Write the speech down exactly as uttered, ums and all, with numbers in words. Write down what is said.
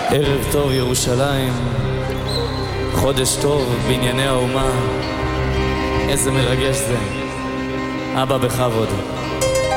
ערב טוב ירושלים, חודש טוב בענייני האומה. איזה מרגש זה. אבא בכבוד.